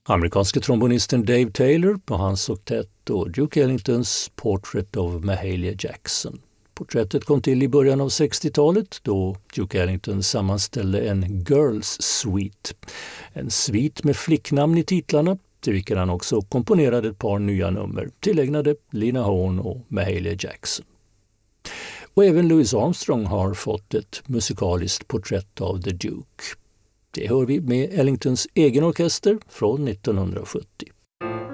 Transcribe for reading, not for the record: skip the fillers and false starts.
Amerikanske trombonisten Dave Taylor på hans oktett och Duke Ellingtons Portrait of Mahalia Jackson. Porträttet kom till i början av 60-talet då Duke Ellington sammanställde en Girls Suite. En svit med flicknamn i titlarna till vilken han också komponerade ett par nya nummer tillägnade Lena Horne och Mahalia Jackson. Och även Louis Armstrong har fått ett musikaliskt porträtt av The Duke. Det hör vi med Ellingtons egen orkester från 1970.